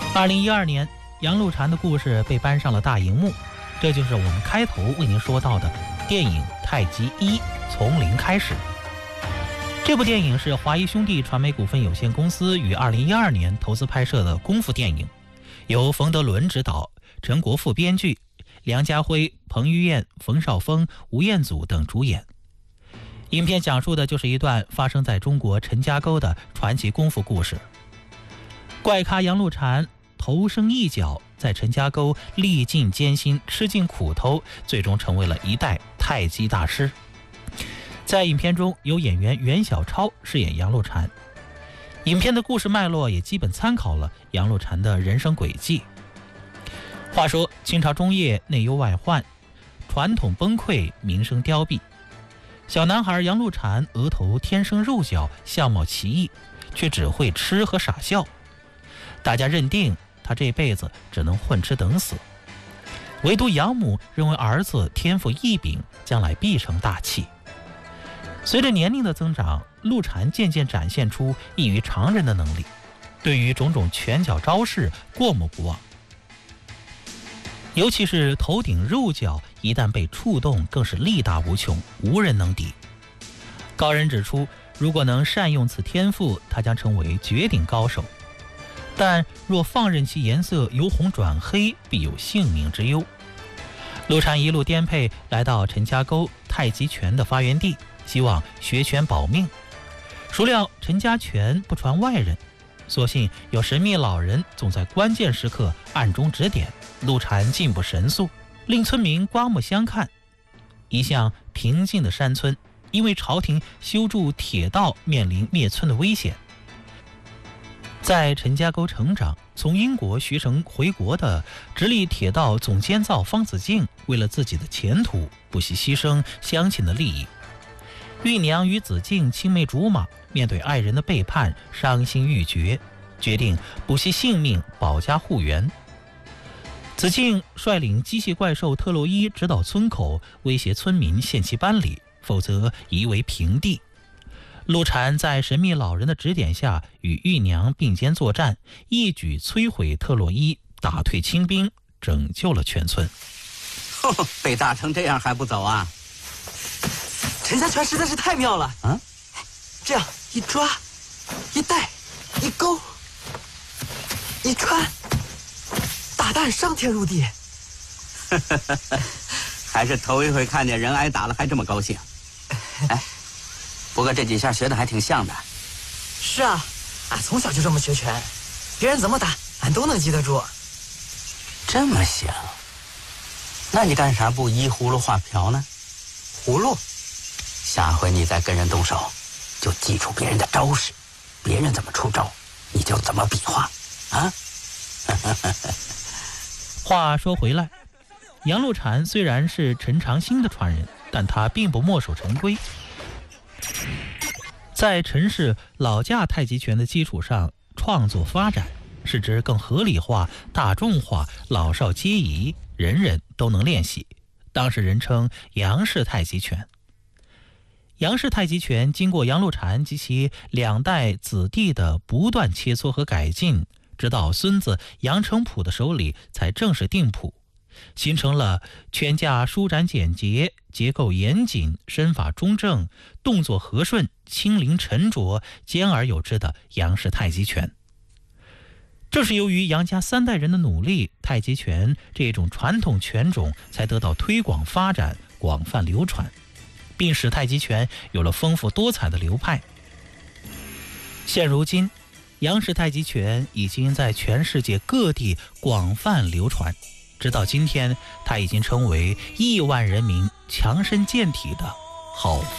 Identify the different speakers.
Speaker 1: 2012年，杨露禅的故事被搬上了大荧幕，这就是我们开头为您说到的电影《太极一：从零开始》。这部电影是华谊兄弟传媒股份有限公司于2012年投资拍摄的功夫电影，由冯德伦执导，陈国富编剧，梁家辉、彭于晏、冯绍峰、吴彦祖等主演。影片讲述的就是一段发生在中国陈家沟的传奇功夫故事。怪咖杨露禅投生一角，在陈家沟历尽艰辛，吃尽苦头，最终成为了一代太极大师。在影片中，有演员袁小超饰演杨露禅。影片的故事脉络也基本参考了杨露禅的人生轨迹。话说清朝中叶，内忧外患，传统崩溃，民生凋敝。小男孩杨露禅额头天生肉角，相貌奇异，却只会吃和傻笑。大家认定他这辈子只能混吃等死，唯独养母认为儿子天赋异禀，将来必成大器。随着年龄的增长，露禅渐渐展现出异于常人的能力，对于种种拳脚招式过目不忘。尤其是头顶肉角，一旦被触动，更是力大无穷，无人能敌。高人指出，如果能善用此天赋，他将成为绝顶高手。但若放任其颜色由红转黑，必有性命之忧。露禅一路颠沛，来到陈家沟太极拳的发源地，希望学拳保命。孰料陈家拳不传外人，所幸有神秘老人总在关键时刻暗中指点，露禅进步神速，令村民刮目相看。一向平静的山村，因为朝廷修筑铁道，面临灭村的危险。在陈家沟成长，从英国学成回国的直隶铁道总监造方子敬，为了自己的前途，不惜牺牲乡亲的利益。玉娘与子敬青梅竹马，面对爱人的背叛，伤心欲绝，决定不惜性命保家护园。子敬率领机械怪兽特洛伊直捣村口，威胁村民献其班礼，否则夷为平地。露禅在神秘老人的指点下，与玉娘并肩作战，一举摧毁特洛伊，打退清兵，拯救了全村。
Speaker 2: 被打成这样还不走啊？
Speaker 3: 陈家拳实在是太妙了啊！这样一抓一带一勾一穿，打弹上天入地。
Speaker 2: 还是头一回看见人挨打了还这么高兴。哎，不过这几下学的还挺像的。
Speaker 3: 是啊，俺从小就这么学拳，别人怎么打俺都能记得住。
Speaker 2: 这么行，那你干啥不依葫芦画瓢呢？
Speaker 3: 葫芦，
Speaker 2: 下回你再跟人动手，就记住别人的招式，别人怎么出招，你就怎么比划啊。
Speaker 1: 话说回来，杨露禅虽然是陈长兴的传人，但他并不墨守成规，在陈氏老架太极拳的基础上创作发展，使之更合理化、大众化，老少皆宜，人人都能练习。当时人称杨氏太极拳。杨氏太极拳经过杨露禅及其两代子弟的不断切磋和改进，直到孙子杨成甫的手里才正式定谱，形成了拳架舒展简洁、结构严谨、身法中正、动作和顺、轻灵沉着、兼而有之的杨氏太极拳。正是由于杨家三代人的努力，太极拳这种传统拳种才得到推广发展、广泛流传，并使太极拳有了丰富多彩的流派。现如今，杨氏太极拳已经在全世界各地广泛流传，直到今天，它已经成为亿万人民强身健体的好